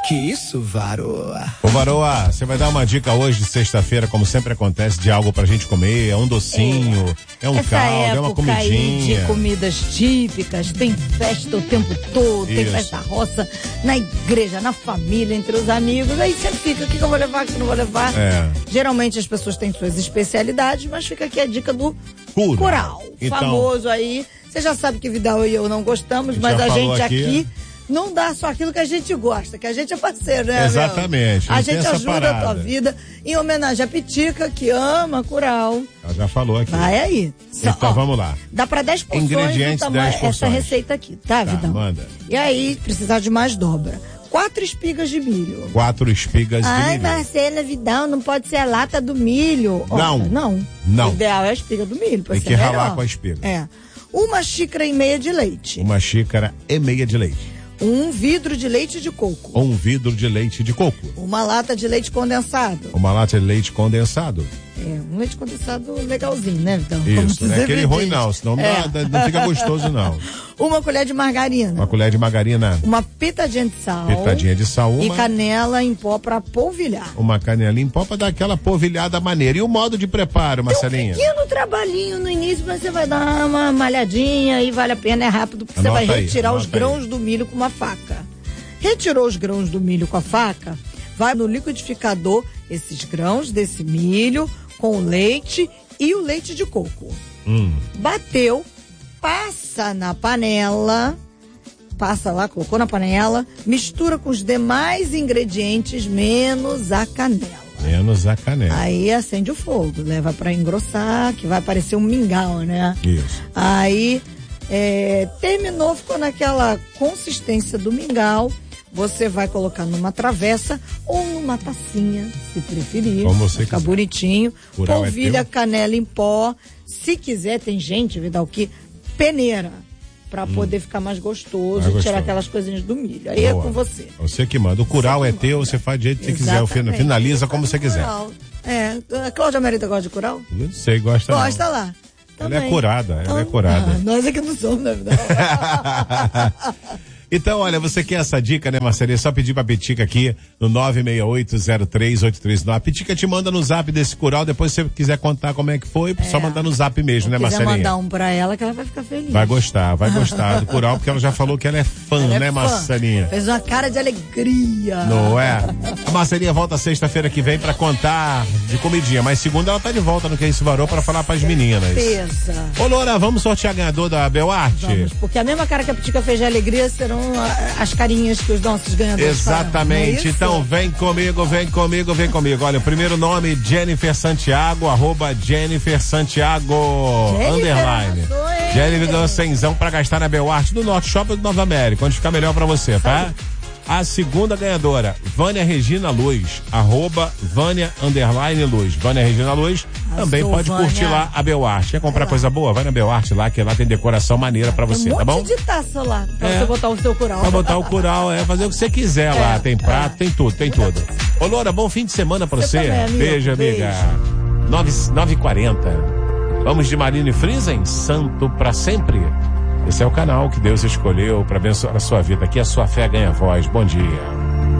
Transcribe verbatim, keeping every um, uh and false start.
Que isso, Varoa? Ô, Varoa, você vai dar uma dica hoje, sexta-feira, como sempre acontece, de algo pra gente comer. É um docinho, é, é um Essa caldo, é uma comidinha. Aí de comidas típicas, tem festa o tempo todo, tem Isso. festa roça, na igreja, na família, entre os amigos. Aí sempre fica, o que eu vou levar, o que eu não vou levar. É. Geralmente as pessoas têm suas especialidades, mas fica aqui a dica do Curau. curau. Então, famoso aí. Você já sabe que Vidal e eu não gostamos, A gente mas já a falou gente aqui. aqui não dá só aquilo que a gente gosta, que a gente é parceiro, né, Exatamente, meu? A não tem gente essa ajuda parada. a tua vida em homenagem à Pitica, que ama curau. Ela já falou aqui. Vai aí. Só, Então ó, vamos lá. Dá pra dez porções Ingredientes, do tamanho, dez essa porções. receita aqui, tá, Tá, Vidal? manda. E aí, precisar de mais dobra. Quatro espigas de milho. Quatro espigas Ai, de milho. Marcela, Vidal, não pode ser a lata do milho. Não. Olha, não. Não. O ideal é a espiga do milho, pra Tem ser que melhor. ralar com a espiga. É. Uma xícara e meia de leite. Uma xícara e meia de leite. Um vidro de leite de coco. Um vidro de leite de coco. Uma lata de leite condensado. Uma lata de leite condensado. É, um leite condensado legalzinho, né, Vidal? Isso, não é aquele ruim não, senão não, É. dá- não fica gostoso não. Uma colher de margarina. Uma colher de margarina, Uma pitadinha de sal. pitadinha de sal, E uma, canela em pó pra polvilhar. uma canelinha em pó pra dar aquela polvilhada maneira. E o modo de preparo, Marcelinha? Pequeno trabalhinho no início, mas você vai dar uma malhadinha e vale a pena, é rápido, porque Anota você vai aí, retirar os anota grãos aí. do milho com uma faca. Retirou os grãos do milho com a faca, vai no liquidificador esses grãos desse milho com o leite e o leite de coco. Hum. Bateu, passa na panela, passa lá, colocou na panela, mistura com os demais ingredientes, menos a canela. Menos a canela. Aí acende o fogo, leva pra engrossar, que vai parecer um mingau, né? Isso. Aí é, terminou, ficou naquela consistência do mingau. Você vai colocar numa travessa ou numa tacinha, se preferir. Como você ficar quiser. bonitinho. Curau é Polvilha teu. canela em pó. Se quiser, tem gente, Vidal, que peneira. Pra poder ficar mais gostoso Mais e gostoso. tirar aquelas coisinhas do milho. Aí é Boa. com você. Você que manda. O curau é teu, você faz do jeito que você quiser. Exatamente. Finaliza como você quiser. Curau. É, a Cláudia Merida gosta de curau? Não sei, gosta não. Gosta lá. Ela é Também. curada, ela é Então, curada. ah, nós é que não somos, né, Vidal? Então, olha, você quer essa dica, né, Marcelinha? É só pedir pra Pitica aqui no nove seis oito zero três oito três nove. A Pitica te manda no zap desse curau, depois se você quiser contar como é que foi, é. só mandar no zap mesmo, né, Se quiser Marcelinha? mandar um pra ela, que ela vai ficar feliz. Vai gostar, vai gostar do curau, porque ela já falou que ela é fã, Ela é né, fã. Marcelinha? Fez uma cara de alegria. Não é? A Marcelinha volta sexta-feira que vem pra contar de comidinha, mas segunda ela tá de volta no Que Isso Varou pra falar pras meninas. Certeza. Ô, Loura, vamos sortear ganhador da Belarte? Vamos, porque a mesma cara que a Pitica fez de alegria serão a- as carinhas que os nossos ganhadores Exatamente, farão, não é isso? então vem comigo, vem comigo, vem comigo. Olha, o primeiro nome, Jennifer Santiago, arroba Jennifer Santiago, Jennifer underline. arrasou, hein? Jennifer deu cenzão pra gastar na Belarte do Norte Shopping do Nova América, onde fica melhor pra você, tá? A segunda ganhadora, Vânia Regina Luz, arroba Vânia underline Luz. Vânia Regina Luz também Arrasou, pode Vânia. curtir lá a Belarte. Quer comprar coisa boa? Vai na Belarte lá, que lá tem decoração maneira pra você, Tem um tá bom? monte de taça lá, pra É. você botar o seu curau. Pra botar o curau, é fazer o que você quiser lá. É, Tem prato, tem tudo, tem tudo. Ô, Loura, bom fim de semana pra Você você. também, amigo. Beijo, amiga. nove e quarenta. Vamos de Marina e Friesen, Santo pra sempre. Esse é o canal que Deus escolheu pra abençoar a sua vida. Aqui a sua fé ganha voz. Bom dia.